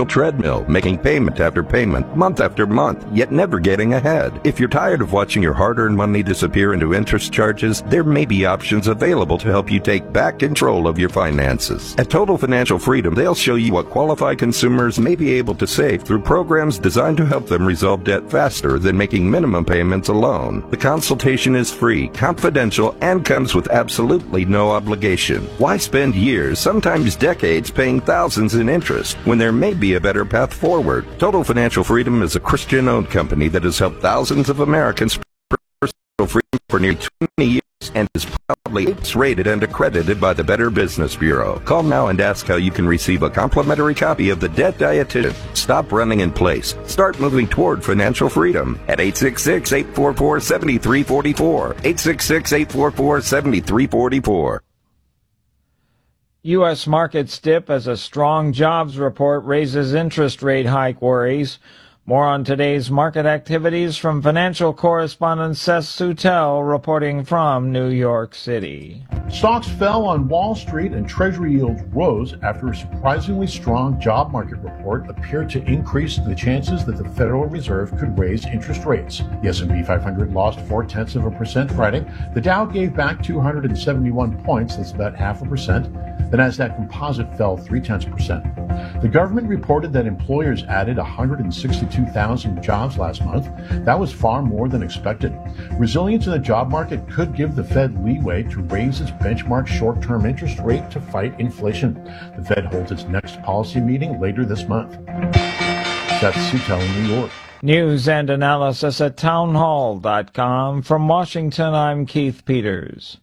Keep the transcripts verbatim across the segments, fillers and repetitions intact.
financial treadmill, making payment after payment, month after month, yet never getting ahead. If you're tired of watching your hard-earned money disappear into interest charges, there may be options available to help you take back control of your finances. At Total Financial Freedom, they'll show you what qualified consumers may be able to save through programs designed to help them resolve debt faster than making minimum payments alone. The consultation is free, confidential, and comes with absolutely no obligation. Why spend years, sometimes decades, paying thousands in interest when there may be a better path forward? Total Financial Freedom is a Christian-owned company that has helped thousands of Americans personal freedom for nearly twenty years and is proudly rated and accredited by the Better Business Bureau. Call now and ask how you can receive a complimentary copy of the Debt Dietitian. Stop running in place. Start moving toward financial freedom at eight six six, eight four four, seven three four four, eight six six, eight four four, seven three four four. U S markets dip as a strong jobs report raises interest rate hike worries. More on today's market activities from financial correspondent Seth Sutel reporting from New York City. Stocks fell on Wall Street and Treasury yields rose after a surprisingly strong job market report appeared to increase the chances that the Federal Reserve could raise interest rates. The S and P five hundred lost four-tenths of a percent Friday. The Dow gave back two hundred seventy-one points, that's about half a percent. The Nasdaq Composite fell three-tenths percent. The government reported that employers added one hundred sixty-two thousand jobs last month. That was far more than expected. Resilience in the job market could give the Fed leeway to raise its benchmark short-term interest rate to fight inflation. The Fed holds its next policy meeting later this month. Seth Sutel in New York. News and analysis at townhall dot com. From Washington, I'm Keith Peters.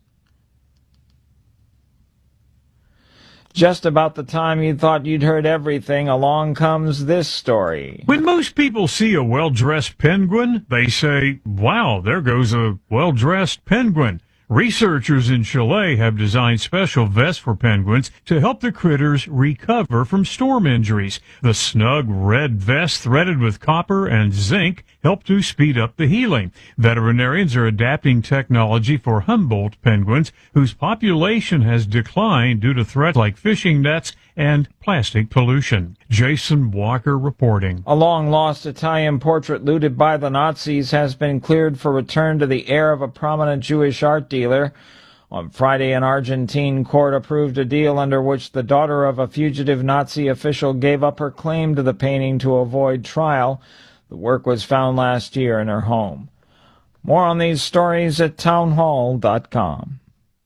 Just about the time you thought you'd heard everything, along comes this story. When most people see a well-dressed penguin, they say, wow, there goes a well-dressed penguin. Researchers in Chile have designed special vests for penguins to help the critters recover from storm injuries. The snug red vest threaded with copper and zinc help to speed up the healing. Veterinarians are adapting technology for Humboldt penguins, whose population has declined due to threats like fishing nets and plastic pollution. Jason Walker reporting. A long-lost Italian portrait looted by the Nazis has been cleared for return to the heir of a prominent Jewish art dealer. On Friday, an Argentine court approved a deal under which the daughter of a fugitive Nazi official gave up her claim to the painting to avoid trial. The work was found last year in her home. More on these stories at townhall dot com.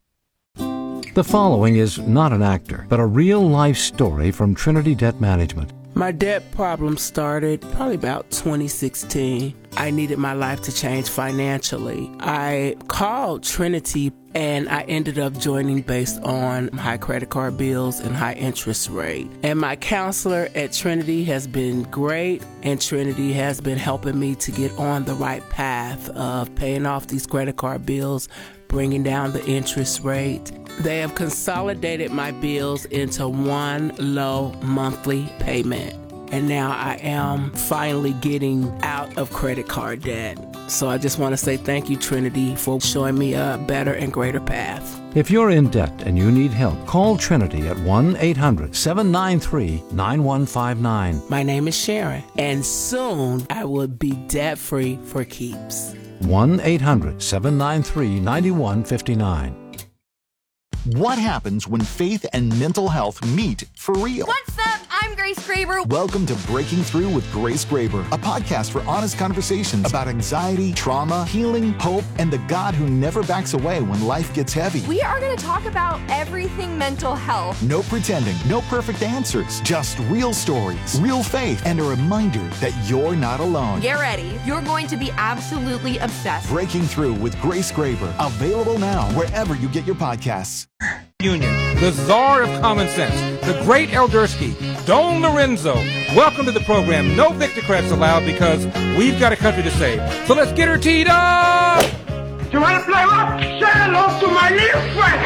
The following is not an actor, but a real-life story from Trinity Debt Management. My debt problem started probably about twenty sixteen. I needed my life to change financially. I called Trinity and I ended up joining based on high credit card bills and high interest rate. And my counselor at Trinity has been great, and Trinity has been helping me to get on the right path of paying off these credit card bills, bringing down the interest rate. They have consolidated my bills into one low monthly payment. And now I am finally getting out of credit card debt. So I just want to say thank you, Trinity, for showing me a better and greater path. If you're in debt and you need help, call Trinity at one eight hundred, seven nine three, nine one five nine. My name is Sharon, and soon I will be debt-free for keeps. one eight hundred, seven nine three, nine one five nine. What happens when faith and mental health meet for real? What's up? I'm Grace Graber. Welcome to Breaking Through with Grace Graber, a podcast for honest conversations about anxiety, trauma, healing, hope, and the God who never backs away when life gets heavy. We are going to talk about everything mental health. No pretending, no perfect answers, just real stories, real faith, and a reminder that you're not alone. Get ready. You're going to be absolutely obsessed. Breaking Through with Grace Graber, available now wherever you get your podcasts. Union, the czar of common sense, the great Eldersky, Don Lorenzo. Welcome to the program. No Victocrats allowed because we've got a country to save. So let's get her teed up! You want to play rock? Say hello to my little friend.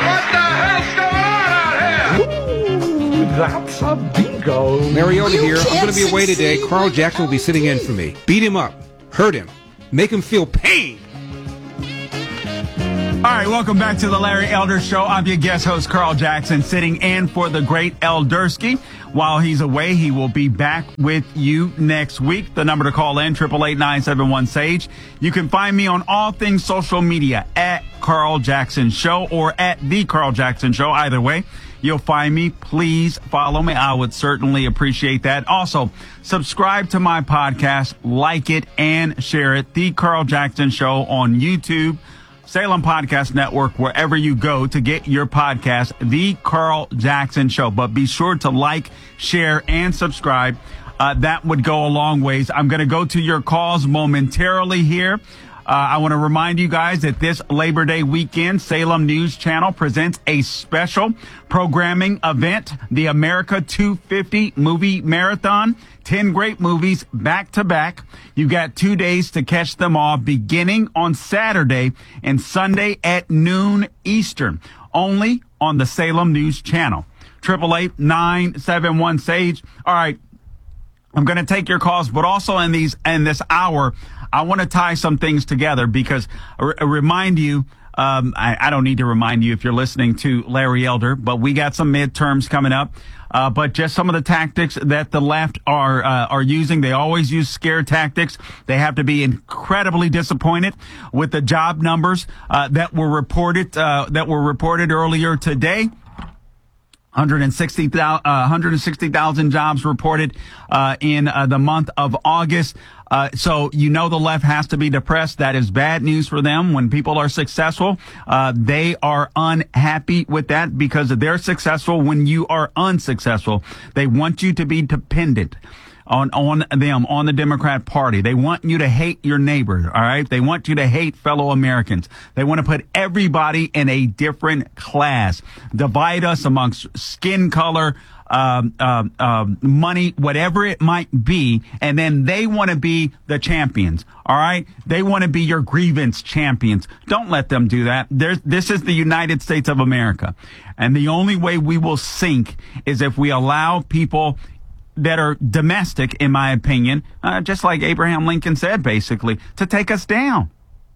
What the hell's going on out here? Ooh, that's a bingo. Mariota here. I'm going to be away today. Carl Jackson will be sitting in for me. Beat him up. Hurt him. Make him feel pain. All right, welcome back to the Larry Elder Show. I'm your guest host, Carl Jackson, sitting in for the great Eldersky. while he's away. He will be back with you next week. The number to call in, eight eight eight, nine seven one, S A G E. You can find me on all things social media at Carl Jackson Show or at The Carl Jackson Show. Either way, you'll find me. Please follow me. I would certainly appreciate that. Also, subscribe to my podcast, like it, and share it. The Carl Jackson Show on YouTube, Salem Podcast Network, wherever you go to get your podcast, The Carl Jackson Show. But be sure to like, share, and subscribe. Uh, that would go a long ways. I'm going to go to your calls momentarily here. Uh, I want to remind you guys that this Labor Day weekend, Salem News Channel presents a special programming event, the America two fifty Movie Marathon. ten great movies back to back. You got two days to catch them all, beginning on Saturday and Sunday at noon Eastern, only on the Salem News Channel. eight eight eight, nine seven one, S A G E. All right. I'm going to take your calls, but also in these in this hour, I want to tie some things together because I remind you, um, I, I don't need to remind you if you're listening to Larry Elder, but we got some midterms coming up. Uh, but just some of the tactics that the left are uh, are using. They always use scare tactics. They have to be incredibly disappointed with the job numbers uh, that were reported uh, that were reported earlier today. one hundred sixty thousand jobs reported uh, in uh, the month of August. Uh, so you know the left has to be depressed. That is bad news for them. When people are successful, uh, they are unhappy with that because they're successful when you are unsuccessful. They want you to be dependent on on them, on the Democrat Party. They want you to hate your neighbor, all right? They want you to hate fellow Americans. They want to put everybody in a different class, divide us amongst skin color, um, um, um, money, whatever it might be, and then they want to be the champions, all right? They want to be your grievance champions. Don't let them do that. There's, this is the United States of America, and the only way we will sink is if we allow people that are domestic, in my opinion, uh, just like Abraham Lincoln said, basically, to take us down.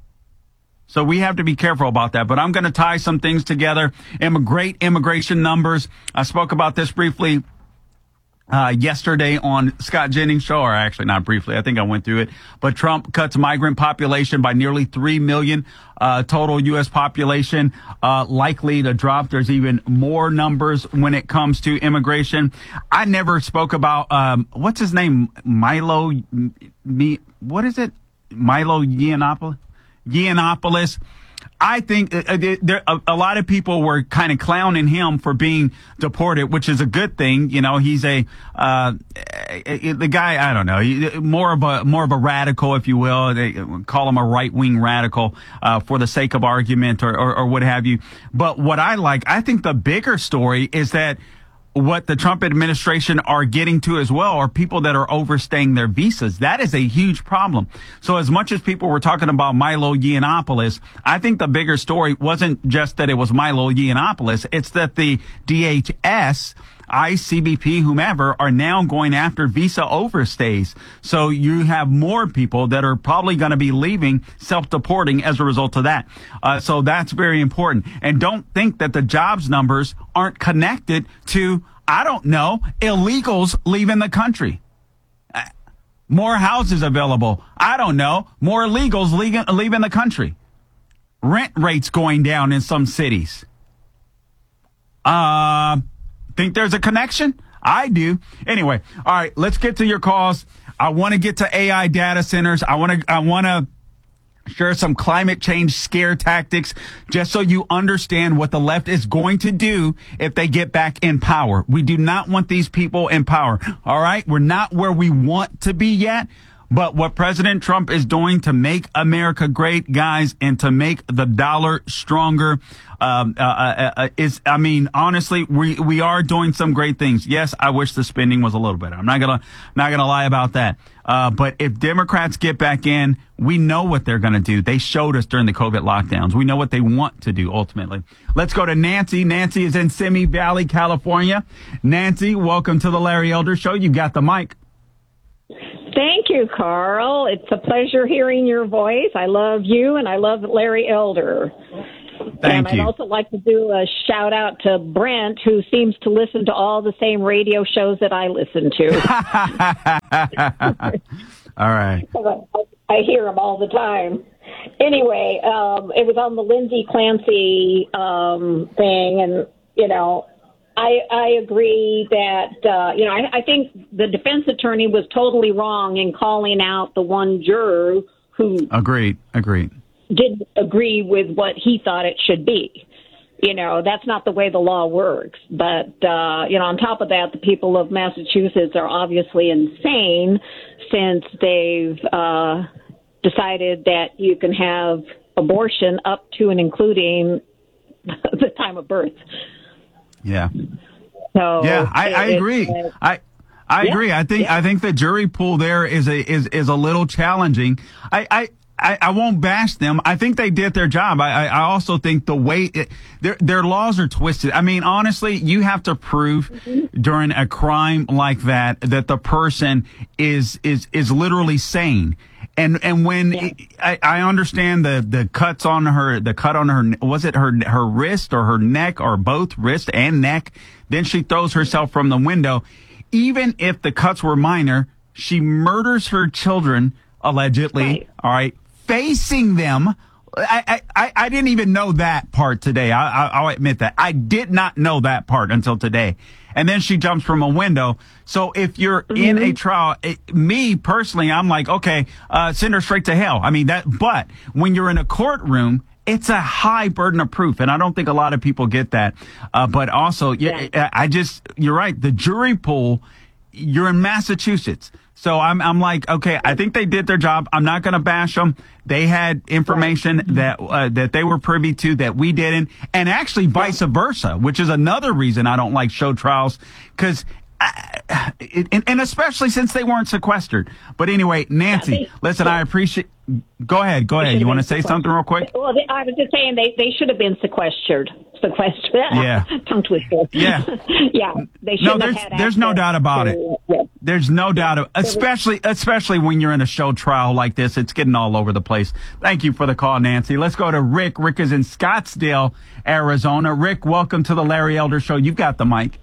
So we have to be careful about that. But I'm going to tie some things together. Immigrate immigration numbers. I spoke about this briefly uh, yesterday on Scott Jennings' show, or actually not briefly. I think I went through it. But Trump cuts migrant population by nearly three million. Uh, total U S population uh, likely to drop. There's even more numbers when it comes to immigration. I never spoke about, um, what's his name? Milo, me, what is it? Milo Yiannopoulos? Yiannopoulos. I think uh, there, a, a lot of people were kind of clowning him for being deported, which is a good thing. You know, he's a uh, the guy. I don't know, more of a more of a radical, if you will. They call him a right wing radical uh, for the sake of argument, or, or or what have you. But what I like, I think the bigger story is that what the Trump administration are getting to as well are people that are overstaying their visas. That is a huge problem. So as much as people were talking about Milo Yiannopoulos, I think the bigger story wasn't just that it was Milo Yiannopoulos. It's that the D H S, ICE, C B P, whomever, are now going after visa overstays. So you have more people that are probably going to be leaving, self-deporting as a result of that. Uh, so that's very important. And don't think that the jobs numbers aren't connected to, I don't know, illegals leaving the country. Uh, more houses available. I don't know. More illegals leaving, leaving the country. Rent rates going down in some cities. Uh... Think there's a connection? I do. Anyway, all right, let's get to your calls. I want to get to A I data centers. I want to I want to share some climate change scare tactics just so you understand what the left is going to do if they get back in power. We do not want these people in power. All right? We're not where we want to be yet. But what President Trump is doing to make America great, guys, and to make the dollar stronger, um, uh, uh, uh, is, I mean, honestly, we, we are doing some great things. Yes, I wish the spending was a little better. I'm not gonna, not gonna lie about that. Uh, but if Democrats get back in, we know what they're gonna do. They showed us during the COVID lockdowns. We know what they want to do ultimately. Let's go to Nancy. Nancy is in Simi Valley, California. Nancy, welcome to the Larry Elder Show. You got the mic. Thank you, Carl. It's a pleasure hearing your voice. I love you, and I love Larry Elder. Thank and you. I'd also like to do a shout out to Brent, who seems to listen to all the same radio shows that I listen to. All right. I hear them all the time. Anyway, um, it was on the Lindsay Clancy um, thing, and, you know, I, I agree that, uh, you know, I, I think the defense attorney was totally wrong in calling out the one juror who Agreed. Agreed. didn't agree with what he thought it should be. You know, that's not the way the law works. But, uh, you know, on top of that, the people of Massachusetts are obviously insane since they've uh, decided that you can have abortion up to and including the time of birth. Yeah. So yeah, I, I it, agree. Uh, I I yeah, agree. I think yeah. I think the jury pool there is a is is a little challenging. I I. I, I won't bash them. I think they did their job. I, I, I also think the way it, their their laws are twisted. I mean, honestly, you have to prove mm-hmm. during a crime like that that the person is is is literally sane. And and when yeah. I, I understand the, the cuts on her, the cut on her, was it her her wrist or her neck or both wrist and neck? Then she throws herself from the window. Even if the cuts were minor, she murders her children allegedly. Right. All right. Facing them. I, I, I didn't even know that part today. I, I, I'll admit that. I did not know that part until today. And then she jumps from a window. So if you're mm-hmm. in a trial, it, me personally, I'm like, okay, uh, send her straight to hell. I mean, that, but when you're in a courtroom, it's a high burden of proof. And I don't think a lot of people get that. Uh, but also, yeah, yeah, I just, you're right. The jury pool, you're in Massachusetts. So I'm I'm like, okay, I think they did their job. I'm not going to bash them. They had information right. that uh, that they were privy to that we didn't, and actually vice versa, which is another reason I don't like show trials, because and, and especially since they weren't sequestered. But anyway, Nancy, yeah, they, listen, yeah. I appreciate. Go ahead, go ahead. You want to say something real quick? Well, they, I was just saying they, they should have been sequestered. Sequestered. Yeah. Tongue twister. Yeah. yeah. They should no, have there's, had there's no doubt about to, it. Yeah. There's no doubt, of, especially especially when you're in a show trial like this. It's getting all over the place. Thank you for the call, Nancy. Let's go to Rick. Rick is in Scottsdale, Arizona. Rick, welcome to the Larry Elder Show. You've got the mic.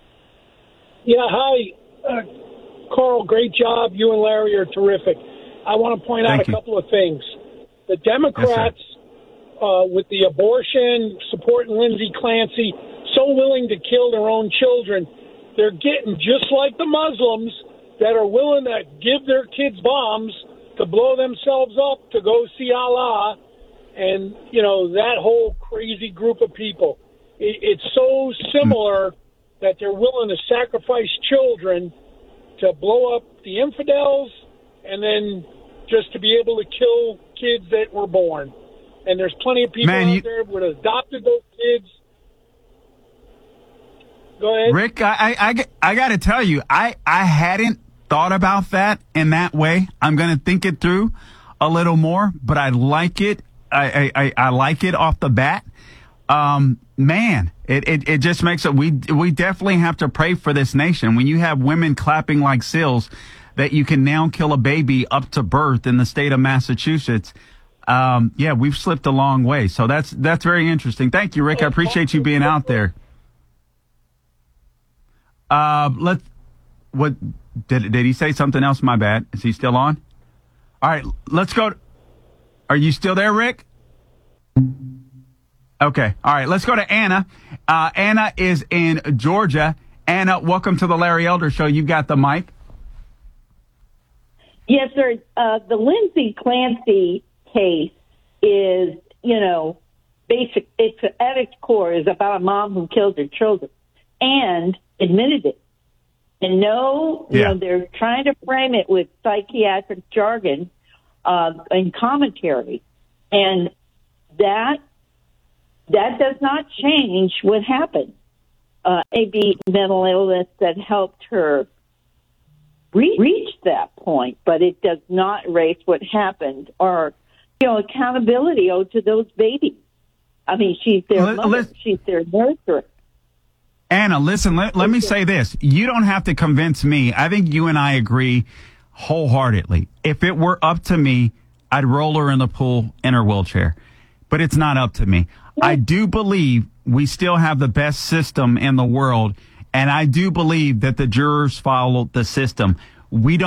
Yeah, hi. Uh, Carl, great job. You and Larry are terrific. I want to point Thank out a you. couple of things. The Democrats, yes, uh, with the abortion, supporting Lindsay Clancy, so willing to kill their own children, they're getting just like the Muslims that are willing to give their kids bombs to blow themselves up to go see Allah, and, you know, that whole crazy group of people. It, it's so similar that they're willing to sacrifice children to blow up the infidels and then just to be able to kill kids that were born. And there's plenty of people Man, out you... there who would have adopted those kids. Go ahead. Rick, I, I, I got to tell you, I, I hadn't thought about that in that way. I'm going to think it through a little more, but I like it. I, I, I like it off the bat. Um, man, it, it, it just makes it, we, we definitely have to pray for this nation. When you have women clapping like seals that you can now kill a baby up to birth in the state of Massachusetts. Um, yeah, we've slipped a long way. So that's, that's very interesting. Thank you, Rick. I appreciate you being out there. Uh, let's, what, did, did he say something else? My bad. Is he still on? All right, let's go. To, are you still there, Rick? Okay. All right. Let's go to Anna. Uh, Anna is in Georgia. Anna, welcome to the Larry Elder Show. You got the mic. Yes, sir. Uh, the Lindsay Clancy case is, you know, basic. It's at its core is about a mom who killed her children and admitted it. And no, yeah. you know, they're trying to frame it with psychiatric jargon uh, and commentary, and that that does not change what happened. Uh, maybe mental illness that helped her re- reach that point, but it does not erase what happened or, you know, accountability owed to those babies. I mean, she's their let, mother. Let, she's their nurturer. Anna, listen, let, let me say this. You don't have to convince me. I think you and I agree wholeheartedly. If it were up to me, I'd roll her in the pool in her wheelchair. but it's not up to me. I do believe we still have the best system in the world, and I do believe that the jurors followed the system. We don't